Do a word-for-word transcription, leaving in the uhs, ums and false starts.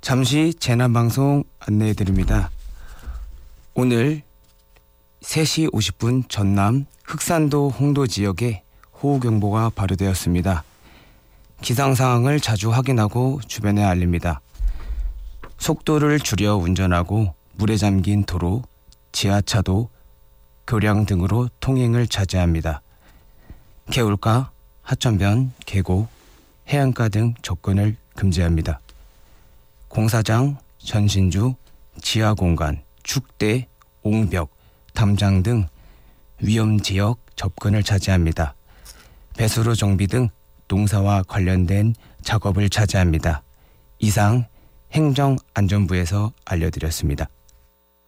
잠시 재난방송 안내해드립니다. 오늘 세 시 오십 분 전남 흑산도 홍도 지역에 호우경보가 발효되었습니다. 기상상황을 자주 확인하고 주변에 알립니다. 속도를 줄여 운전하고 물에 잠긴 도로, 지하차도, 교량 등으로 통행을 자제합니다. 개울가, 하천변, 계곡, 해안가 등 접근을 금지합니다. 공사장, 전신주, 지하공간, 축대, 옹벽, 담장 등 위험지역 접근을 자제합니다. 배수로 정비 등 농사와 관련된 작업을 자제합니다. 이상 행정안전부에서 알려드렸습니다.